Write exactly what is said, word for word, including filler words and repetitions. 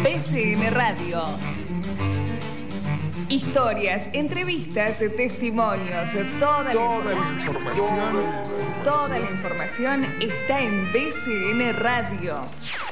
B C N Radio. Historias, entrevistas, testimonios, toda la Toda la información, información. toda la información está en B C N Radio.